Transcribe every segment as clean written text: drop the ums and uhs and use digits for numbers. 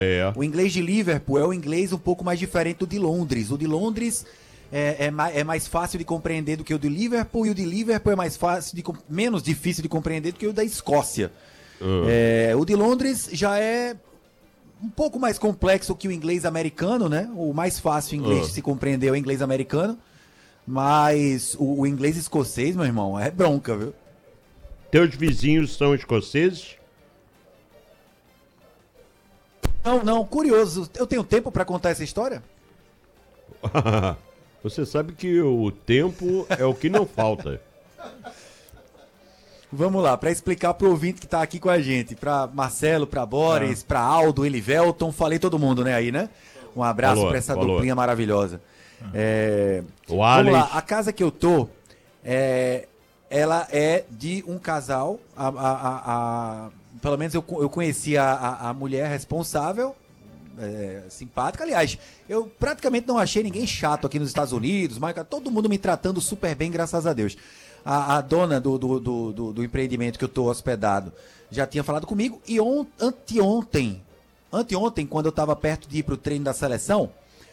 É. O inglês de Liverpool é o inglês um pouco mais diferente do de Londres. O de Londres é mais fácil de compreender do que o de Liverpool, e o de Liverpool é menos difícil de compreender do que o da Escócia. O de Londres já é um pouco mais complexo que o inglês americano, né? O mais fácil inglês de se compreender é o inglês americano. Mas o inglês escocês, meu irmão, é bronca, viu? Teus vizinhos são escoceses? Não, curioso. Eu tenho tempo pra contar essa história? Você sabe que o tempo é o que não falta. Vamos lá, pra explicar pro ouvinte que tá aqui com a gente, pra Marcelo, pra Boris, pra Aldo, Elivelton, falei todo mundo, né, aí, né? Um abraço pra essa duplinha maravilhosa. O Vamos lá, Alex. a casa que eu tô, ela é de um casal, pelo menos eu conheci a mulher responsável, simpática. Aliás, eu praticamente não achei ninguém chato aqui nos Estados Unidos, mas todo mundo me tratando super bem, graças a Deus. A dona do empreendimento que eu tô hospedado já tinha falado comigo, e anteontem, quando eu tava perto de ir pro treino da seleção,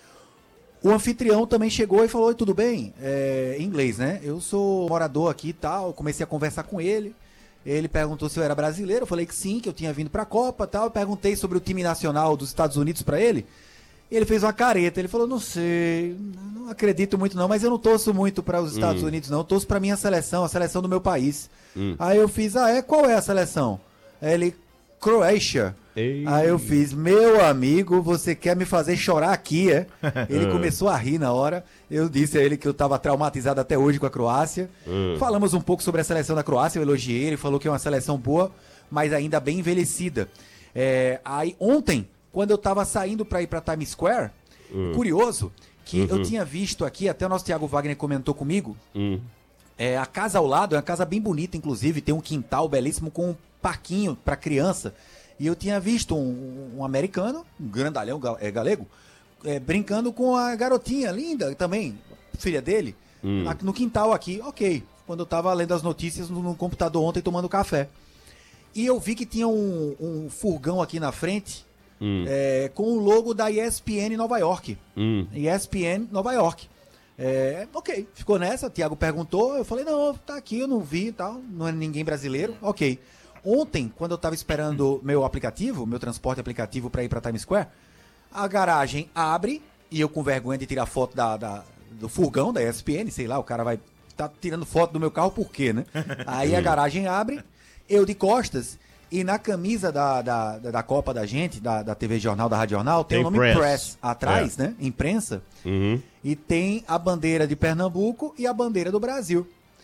o anfitrião também chegou e falou: "Oi, tudo bem?" Em inglês, né? Eu sou morador aqui e tal. Eu comecei a conversar com ele. Ele perguntou se eu era brasileiro. Eu falei que sim, que eu tinha vindo pra Copa e tal. Eu perguntei sobre o time nacional dos Estados Unidos pra ele. E ele fez uma careta. Ele falou: "Não sei, não acredito muito não, mas eu não torço muito para os Estados Unidos não. Eu torço pra minha seleção, a seleção do meu país." Aí eu fiz: qual é a seleção? Aí ele: "Croácia." Aí eu fiz: "Meu amigo, você quer me fazer chorar aqui, é?" Ele começou a rir na hora. Eu disse a ele que eu estava traumatizado até hoje com a Croácia. Falamos um pouco sobre a seleção da Croácia, eu elogiei, ele falou que é uma seleção boa, mas ainda bem envelhecida. Aí ontem, quando eu estava saindo para ir para Times Square, curioso que eu tinha visto aqui, até o nosso Thiago Wagner comentou comigo, a casa ao lado é uma casa bem bonita, inclusive, tem um quintal belíssimo com um parquinho para criança. E eu tinha visto um americano, um grandalhão galego, brincando com a garotinha linda também, filha dele, no quintal aqui. Ok, quando eu tava lendo as notícias no computador ontem tomando café. E eu vi que tinha um furgão aqui na frente, com o logo da ESPN Nova York. ESPN Nova York. Ok, ficou nessa, o Thiago perguntou, eu falei: "Não, tá aqui, eu não vi e tal, não é ninguém brasileiro." Ok. Ontem, quando eu tava esperando meu transporte aplicativo para ir para Times Square, a garagem abre e eu com vergonha de tirar foto do furgão da ESPN, sei lá, o cara vai tá tirando foto do meu carro por quê, né? Aí a garagem abre, eu de costas, e na camisa da Copa da gente, da TV Jornal, da Rádio Jornal, tem o nome Press atrás, né? Imprensa. E tem a bandeira de Pernambuco e a bandeira do Brasil.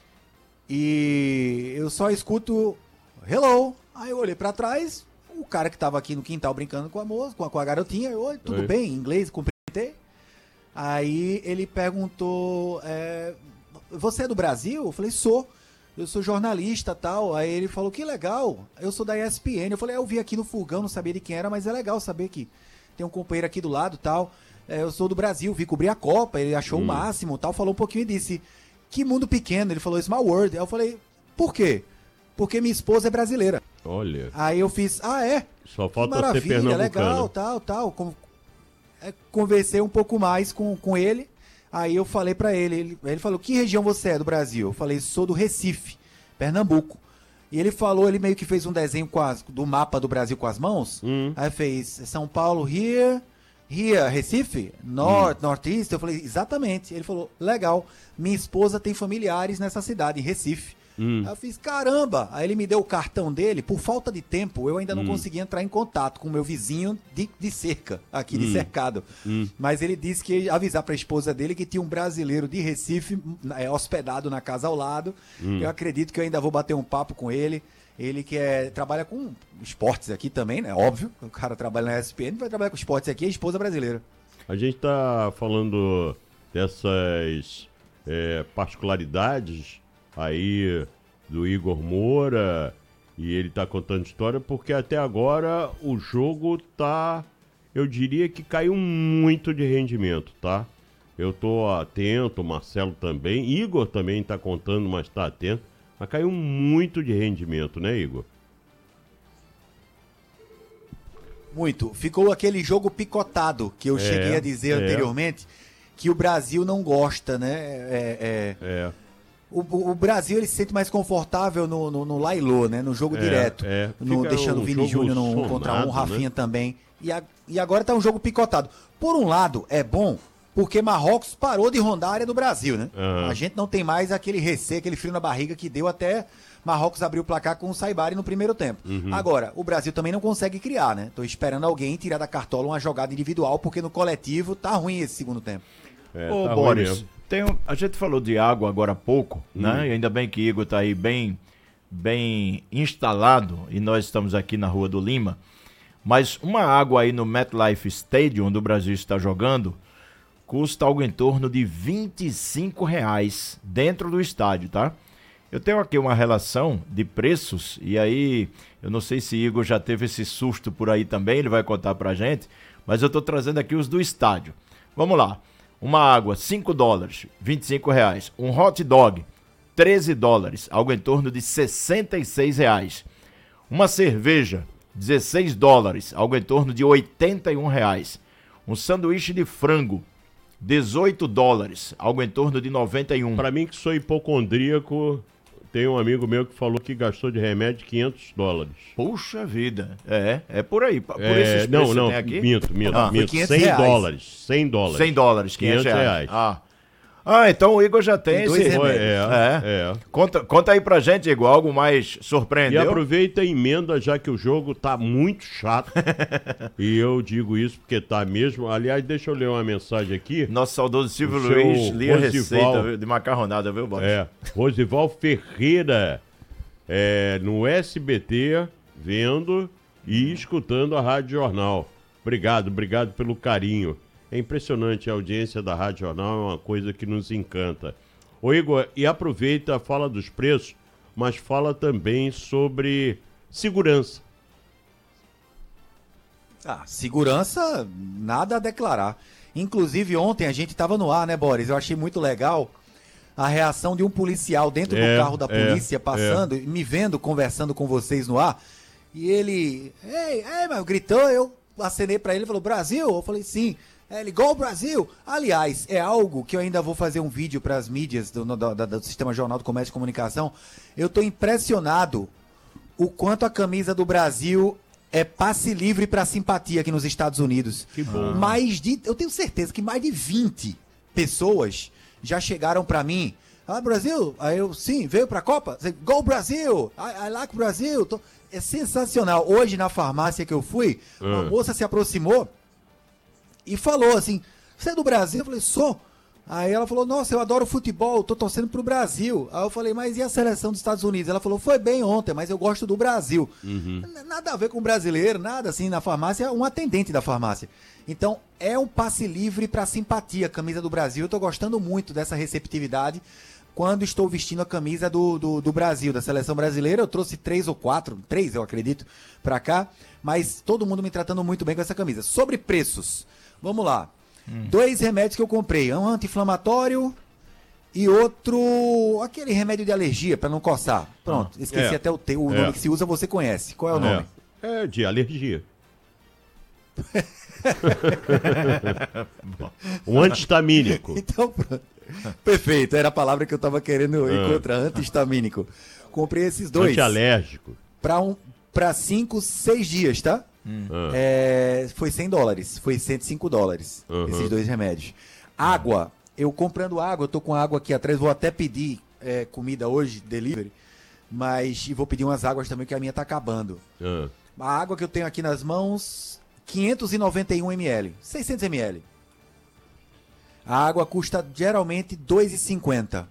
E eu só escuto "Hello." Aí eu olhei pra trás, o cara que tava aqui no quintal brincando com a moça, com a garotinha. "Oi, tudo bem?" Em inglês, cumprimentei. Aí ele perguntou: "Você é do Brasil?" Eu falei: "Sou. Eu sou jornalista e tal." Aí ele falou: "Que legal, eu sou da ESPN." Eu falei: "Eu vi aqui no furgão, não sabia de quem era, mas é legal saber que tem um companheiro aqui do lado e tal. Eu sou do Brasil, vi cobrir a Copa." Ele achou o máximo tal, falou um pouquinho e disse: "Que mundo pequeno." Ele falou: "Small world." Aí eu falei: "Por quê?" "Porque minha esposa é brasileira." Olha. Aí eu fiz: "É? Só falta Maravilha, ser pernambucano. legal, tal." Conversei um pouco mais com ele. Aí eu falei pra ele falou: "Que região você é do Brasil?" Eu falei: "Sou do Recife, Pernambuco." E ele falou, ele meio que fez um desenho do mapa do Brasil com as mãos. Aí fez São Paulo, here, Recife, Northeast. Eu falei: "Exatamente." Ele falou: "Legal, minha esposa tem familiares nessa cidade, em Recife." Aí eu fiz: "Caramba." Aí ele me deu o cartão dele. Por falta de tempo, eu ainda não consegui entrar em contato com o meu vizinho de cerca, aqui de cercado. Mas ele disse que ia avisar pra esposa dele que tinha um brasileiro de Recife hospedado na casa ao lado. Eu acredito que eu ainda vou bater um papo com ele. Ele que trabalha com esportes aqui também, né? Óbvio, o cara trabalha na ESPN, vai trabalhar com esportes aqui, a esposa brasileira. A gente tá falando dessas particularidades aí do Igor Moura, e ele tá contando história porque até agora o jogo tá, eu diria que caiu muito de rendimento, tá? Eu tô atento, o Marcelo também, Igor também tá contando, mas tá atento, mas caiu muito de rendimento, né, Igor? Muito. Ficou aquele jogo picotado que eu cheguei a dizer anteriormente, que o Brasil não gosta, né? O Brasil ele se sente mais confortável no Lailô, né? No jogo direto. Deixando o Vini Júnior no 1 contra 1, Rafinha, né? Também. E agora tá um jogo picotado. Por um lado, é bom, porque Marrocos parou de rondar a área do Brasil, né? A gente não tem mais aquele receio, aquele frio na barriga que deu até Marrocos abrir o placar com o Saibari no primeiro tempo. Agora, o Brasil também não consegue criar, né? Tô esperando alguém tirar da cartola uma jogada individual, porque no coletivo tá ruim esse segundo tempo. Ô, tá Boris, a gente falou de água agora há pouco, né? E ainda bem que Igor tá aí bem instalado, e nós estamos aqui na Rua do Lima. Mas uma água aí no MetLife Stadium, onde o Brasil está jogando, custa algo em torno de R$25 dentro do estádio, tá? Eu tenho aqui uma relação de preços, e aí eu não sei se Igor já teve esse susto por aí também, ele vai contar pra gente, mas eu tô trazendo aqui os do estádio. Vamos lá. Uma água, $5, R$25. Um hot dog, $13, algo em torno de R$66. Uma cerveja, $16, algo em torno de R$81. Um sanduíche de frango, $18, algo em torno de 91. Para mim que sou hipocondríaco, tem um amigo meu que falou que gastou de remédio $500. Puxa vida, é por aí, por esses preços não, que tem aqui. minto, $100. $100, R$500. Então o Igor já tem esse remédio. Conta aí pra gente, Igor, algo mais surpreendeu? E aproveita e emenda, já que o jogo tá muito chato. E eu digo isso porque tá mesmo. Aliás, deixa eu ler uma mensagem aqui. Nosso saudoso Silvio Luiz lia a receita de macarronada, viu, Bob? Rosival Ferreira, no SBT, vendo e escutando a Rádio Jornal. Obrigado pelo carinho. É impressionante, a audiência da Rádio Jornal é uma coisa que nos encanta. Ô Igor, e aproveita, fala dos preços, mas fala também sobre segurança. Segurança, nada a declarar. Inclusive ontem a gente estava no ar, né, Boris? Eu achei muito legal a reação de um policial dentro do carro da polícia, passando, me vendo, conversando com vocês no ar. E ele, mas gritou, eu acenei para ele e falou, Brasil? Eu falei, sim. Ele, gol Brasil! Aliás, é algo que eu ainda vou fazer um vídeo para as mídias do Sistema Jornal do Comércio e Comunicação. Eu tô impressionado o quanto a camisa do Brasil é passe livre para simpatia aqui nos Estados Unidos. Que bom. Eu tenho certeza que mais de 20 pessoas já chegaram para mim. Brasil? Aí eu, sim, veio pra Copa? Gol Brasil! I like Brasil! É sensacional. Hoje, na farmácia que eu fui, uma moça se aproximou e falou assim, você é do Brasil? Eu falei, sou. Aí ela falou, nossa, eu adoro futebol, tô torcendo pro Brasil. Aí eu falei, mas e a seleção dos Estados Unidos? Ela falou, foi bem ontem, mas eu gosto do Brasil. Nada a ver com brasileiro, nada assim, na farmácia, um atendente da farmácia. Então, é um passe livre pra simpatia, a camisa do Brasil. Eu tô gostando muito dessa receptividade quando estou vestindo a camisa do Brasil, da seleção brasileira. Eu trouxe 3 ou 4, 3 eu acredito, pra cá, mas todo mundo me tratando muito bem com essa camisa. Sobre preços, vamos lá. 2 remédios que eu comprei, um anti-inflamatório e outro, aquele remédio de alergia para não coçar. Pronto, esqueci até o nome que se usa, você conhece. Qual é o nome? É de alergia. Um antihistamínico. Então, pronto. Perfeito, era a palavra que eu tava querendo encontrar, antihistamínico. Comprei esses 2. Antialérgico. Para 5, 6 dias, tá? Foi $100, foi $105, esses 2 remédios. Água, eu comprando água, eu tô com água aqui atrás, vou até pedir comida hoje, delivery, mas vou pedir umas águas também, que a minha tá acabando. A água que eu tenho aqui nas mãos, 591 ml, 600 ml. A água custa geralmente $2,50.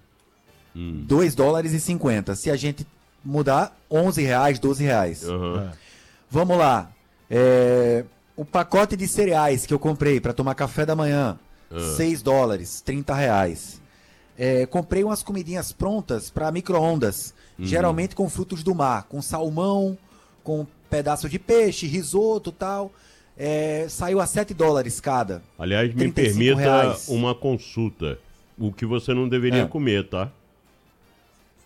$2,50. Se a gente mudar, R$11, R$12. Vamos lá. O pacote de cereais que eu comprei para tomar café da manhã, $6, R$30. Comprei umas comidinhas prontas para micro-ondas, geralmente com frutos do mar, com salmão, com pedaço de peixe, risoto e tal. Saiu a $7 cada. Aliás, me permita uma consulta. O que você não deveria comer, tá?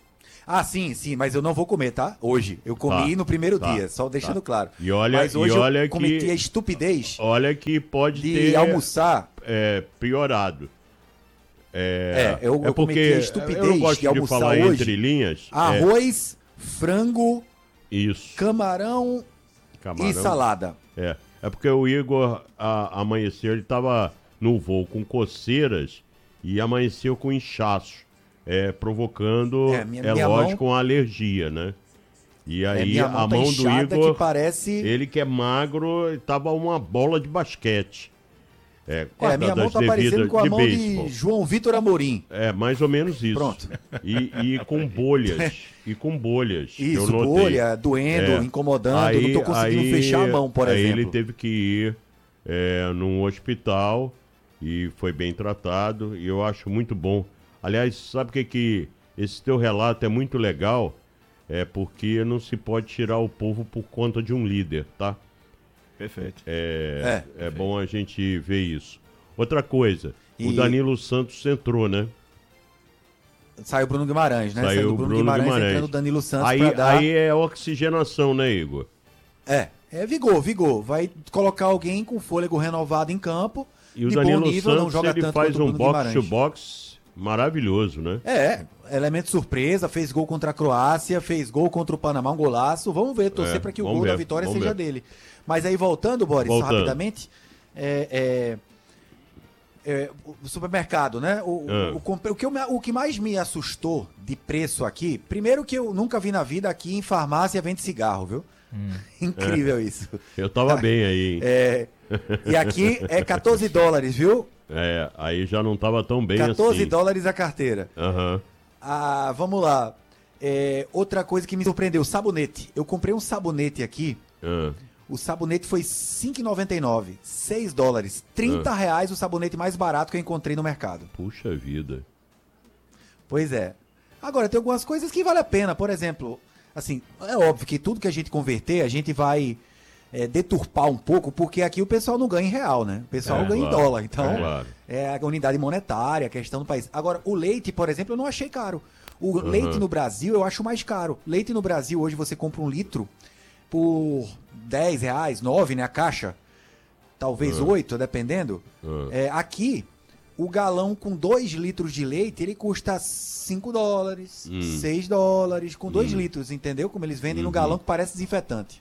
Ah, sim, mas eu não vou comer, tá? Hoje. Eu comi no primeiro dia, só deixando claro. E olha, mas hoje olha eu cometi a estupidez olha que pode de ter almoçar. Piorado. Eu porque cometi a estupidez eu não gosto de almoçar falar hoje. entre linhas. Arroz, frango, Isso. camarão e salada. É porque o Igor amanheceu, ele estava no voo com coceiras e amanheceu com inchaço, provocando, minha lógico, uma alergia, né? E aí a mão do Igor, que parece... ele que é magro, estava uma bola de basquete. Minha mão tá parecendo com a mão beisebol. de João Vitor Amorim. Mais ou menos isso. Pronto. E com bolhas. Isso, bolha, doendo, incomodando. Eu não tô conseguindo fechar a mão, por exemplo. Aí ele teve que ir num hospital e foi bem tratado. E eu acho muito bom. Aliás, sabe o que esse teu relato é muito legal? É porque não se pode tirar o povo por conta de um líder, tá? Perfeito. É bom a gente ver isso. Outra coisa, o Danilo Santos entrou, né? Saiu o Bruno Guimarães, né? Saiu o Bruno Guimarães. Entrando o Danilo Santos aí é oxigenação, né, Igor? Vigor. Vai colocar alguém com fôlego renovado em campo. E o Danilo bom nível, Santos, não joga ele tanto faz um box to box maravilhoso, né? Elemento surpresa, fez gol contra a Croácia, fez gol contra o Panamá, um golaço. Vamos ver, torcer para que o gol da vitória seja dele. Mas aí voltando, Boris, só rapidamente, o supermercado, né? O que mais me assustou de preço aqui, primeiro que eu nunca vi na vida aqui em farmácia vende cigarro, viu? Incrível isso. Eu tava bem aí, hein? E aqui é $14, viu? Aí já não tava tão bem $14 a carteira. Uhum. Vamos lá. Outra coisa que me surpreendeu, sabonete. Eu comprei um sabonete aqui. O sabonete foi $5,99, $6, R$30 o sabonete mais barato que eu encontrei no mercado. Puxa vida. Pois é. Agora, tem algumas coisas que vale a pena. Por exemplo, assim, é óbvio que tudo que a gente converter, a gente vai deturpar um pouco, porque aqui o pessoal não ganha em real, né? O pessoal ganha em dólar. Então, é a unidade monetária, a questão do país. Agora, o leite, por exemplo, eu não achei caro. O leite no Brasil eu acho mais caro. Leite no Brasil, hoje você compra 1 litro por R$10, 9, né, a caixa, talvez 8, dependendo. Aqui, o galão com 2 litros de leite, ele custa $5, $6, com 2 litros, entendeu? Como eles vendem no galão que parece desinfetante.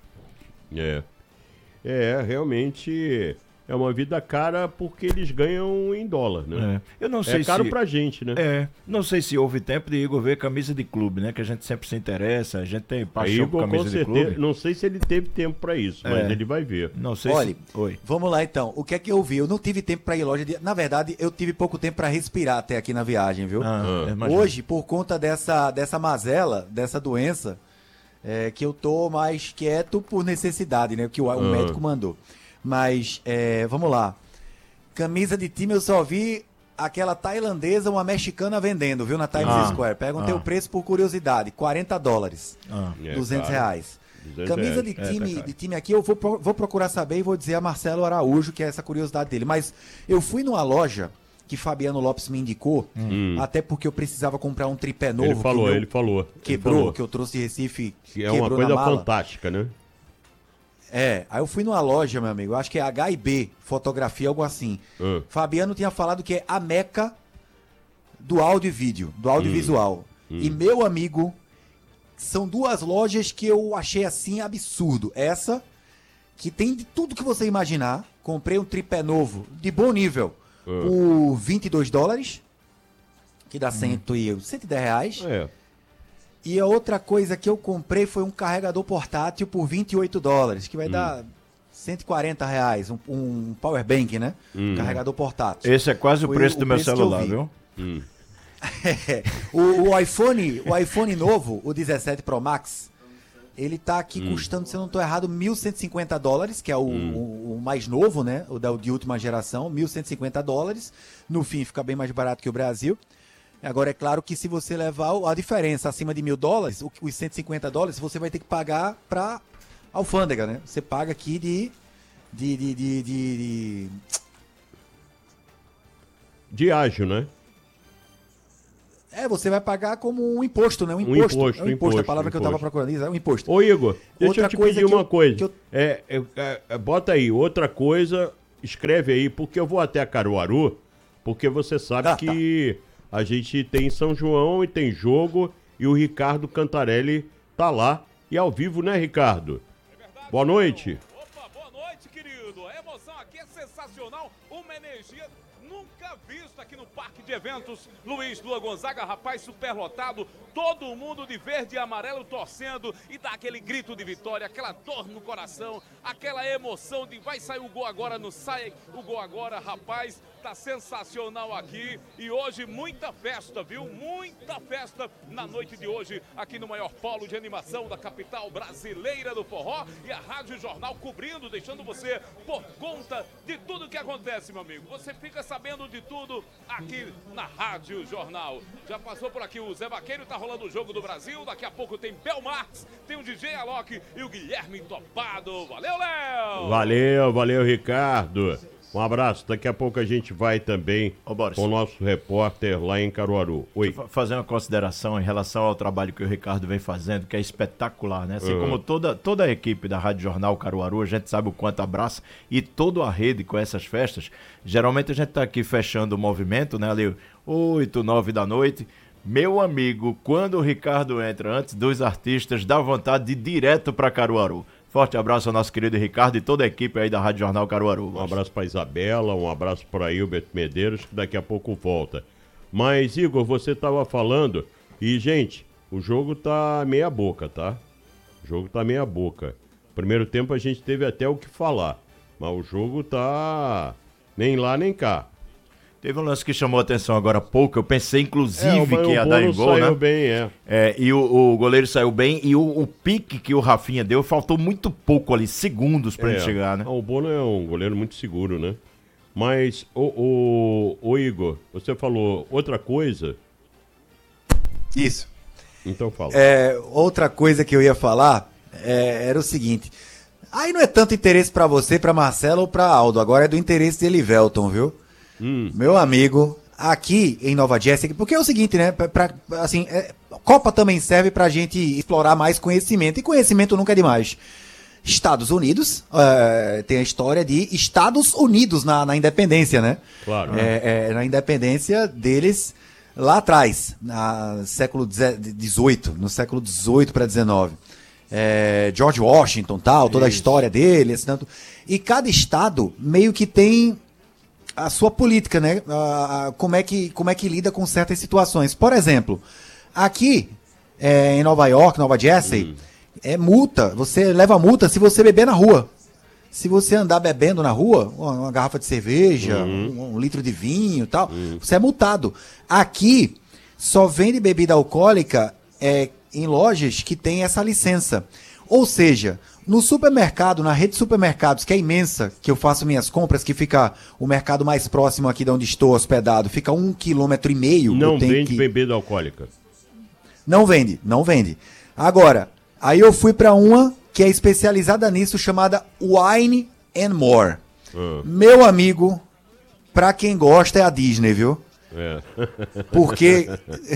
Realmente é uma vida cara porque eles ganham em dólar, né? Eu não sei caro pra gente, né? Não sei se houve tempo de Igor ver camisa de clube, né? Que a gente sempre se interessa, a gente tem paixão por camisa de clube. Não sei se ele teve tempo pra isso, mas ele vai ver. Não sei Oi. Vamos lá então. O que é que eu vi? Eu não tive tempo pra ir em loja de... Na verdade, eu tive pouco tempo pra respirar até aqui na viagem, viu? Hoje, por conta dessa mazela, dessa doença, que eu tô mais quieto por necessidade, né? Que o médico mandou. Mas, vamos lá. Camisa de time eu só vi aquela tailandesa, uma mexicana vendendo, viu? Na Times Square. Perguntei o preço por curiosidade. $40. R$200. Camisa de time aqui, eu vou procurar saber e vou dizer a Marcelo Araújo, que é essa curiosidade dele. Mas eu fui numa loja que Fabiano Lopes me indicou, até porque eu precisava comprar um tripé novo. Ele falou. Quebrou, que eu trouxe de Recife. Que é uma coisa fantástica, né? Aí eu fui numa loja, meu amigo, acho que é H&B Fotografia, algo assim. Fabiano tinha falado que é a meca do áudio e vídeo, do audiovisual. E, meu amigo, são 2 lojas que eu achei assim absurdo. Essa, que tem de tudo que você imaginar. Comprei um tripé novo, de bom nível, por $22, que dá R$110. E a outra coisa que eu comprei foi um carregador portátil por $28, que vai dar R$140, um power bank, né? Um carregador portátil. Esse é quase o preço do meu celular, viu? O iPhone novo, o 17 Pro Max, ele tá aqui custando, se eu não tô errado, $1.150, que é o mais novo, né? O de última geração, $1.150. No fim, fica bem mais barato que o Brasil. Agora, é claro que se você levar a diferença acima de $1.000, os $150, você vai ter que pagar para alfândega, né? Você paga aqui de ágio, né? Você vai pagar como um imposto, né? Um imposto. A palavra que eu estava procurando é um imposto. Ô, Igor, deixa eu te pedir uma coisa. Que bota aí, outra coisa, escreve aí, porque eu vou até Caruaru, porque você sabe que a gente tem São João e tem jogo, e o Ricardo Cantarelli tá lá, e ao vivo, né, Ricardo? É verdade. Boa noite. Opa, boa noite, querido. A emoção aqui é sensacional, uma energia nunca vista aqui no Parque de Eventos Luiz Lua Gonzaga, rapaz, superlotado, todo mundo de verde e amarelo torcendo e dá aquele grito de vitória, aquela dor no coração, aquela emoção de vai sair o gol agora, não sai o gol agora, rapaz, tá sensacional aqui e hoje muita festa, viu? Muita festa na noite de hoje aqui no maior polo de animação da capital brasileira do forró e a Rádio Jornal cobrindo, deixando você por conta de tudo que acontece, meu amigo. Você fica sabendo de tudo aqui na Rádio Jornal. Já passou por aqui o Zé Vaqueiro, tá rolando o Jogo do Brasil, daqui a pouco tem Belmarx, tem o DJ Alok e o Guilherme Topado. Valeu, Léo! Valeu, Ricardo. Um abraço, daqui a pouco a gente vai também com o nosso repórter lá em Caruaru. Oi. Fazer uma consideração em relação ao trabalho que o Ricardo vem fazendo, que é espetacular, né? Assim como toda a equipe da Rádio Jornal Caruaru, a gente sabe o quanto abraça, e toda a rede com essas festas. Geralmente a gente tá aqui fechando o movimento, né? Ali 8, 9 da noite. Meu amigo, quando o Ricardo entra antes dos artistas, dá vontade de ir direto para Caruaru. Forte abraço ao nosso querido Ricardo e toda a equipe aí da Rádio Jornal Caruaru. Um abraço para Isabela, um abraço para Hilbert Medeiros, que daqui a pouco volta. Mas, Igor, você estava falando, e, gente, o jogo tá meia boca, tá? O jogo tá meia boca. Primeiro tempo a gente teve até o que falar, mas o jogo tá nem lá nem cá. Teve um lance que chamou a atenção agora há pouco, eu pensei inclusive que ia dar em gol, saiu né? Bem, e o goleiro saiu bem, e o pique que o Rafinha deu, faltou muito pouco ali, segundos pra ele chegar, né? O Bono é um goleiro muito seguro, né? Mas, o Igor, você falou outra coisa? Isso. Então fala. Outra coisa que eu ia falar era o seguinte, aí não é tanto interesse pra você, pra Marcelo ou pra Aldo, agora é do interesse de Elivelton, viu? Meu amigo, aqui em Nova Jersey, porque é o seguinte, né? Copa também serve pra gente explorar mais conhecimento, e conhecimento nunca é demais. Estados Unidos, tem a história de Estados Unidos na independência, né? Claro. Na independência deles lá atrás, no século XVIII, no século XVIII para XIX. George Washington, toda a história dele, e cada estado meio que tem a sua política, né? Como é que lida com certas situações. Por exemplo, aqui em Nova York, Nova Jersey, multa. Você leva multa se você beber na rua. Se você andar bebendo na rua, uma garrafa de cerveja, um litro de vinho e tal, você é multado. Aqui só vende bebida alcoólica em lojas que tem essa licença. Ou seja, no supermercado, na rede de supermercados, que é imensa, que eu faço minhas compras, que fica o mercado mais próximo aqui de onde estou hospedado, fica 1,5 km. Não vende bebida alcoólica. Não vende. Agora, aí eu fui para uma que é especializada nisso, chamada Wine and More. Meu amigo, pra quem gosta é a Disney, viu? Porque,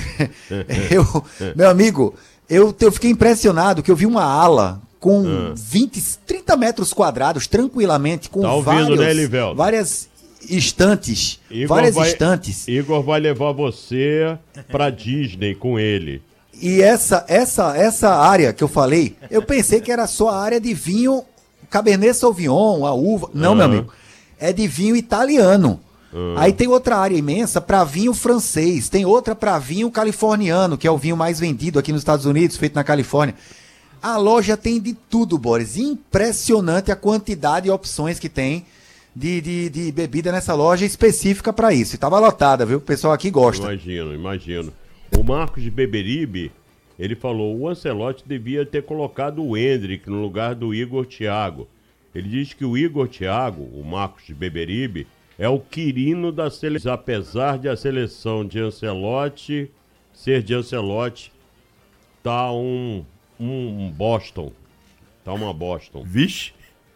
meu amigo, eu fiquei impressionado que eu vi uma ala com 30 metros quadrados, tranquilamente, com várias estantes. Estantes. Igor vai levar você pra Disney com ele. E essa área que eu falei, eu pensei que era só a área de vinho Cabernet Sauvignon, a uva. Não, meu amigo. É de vinho italiano. Aí tem outra área imensa para vinho francês. Tem outra para vinho californiano, que é o vinho mais vendido aqui nos Estados Unidos, feito na Califórnia. A loja tem de tudo, Boris. Impressionante a quantidade de opções que tem de bebida nessa loja específica para isso. E tava lotada, viu? O pessoal aqui gosta. Imagino. O Marcos de Beberibe, ele falou, o Ancelotti devia ter colocado o Hendrick no lugar do Igor Thiago. Ele diz que o Igor Thiago, o Marcos de Beberibe, é o quirino da seleção. Apesar de a seleção de Ancelotti ser de Ancelotti, tá um Boston. Tá uma Boston. Vixe!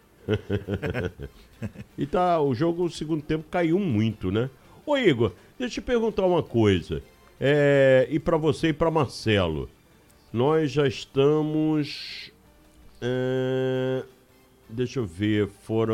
E o jogo, no segundo tempo, caiu muito, né? Ô Igor, deixa eu te perguntar uma coisa. E para você e para Marcelo, nós já estamos... deixa eu ver, foram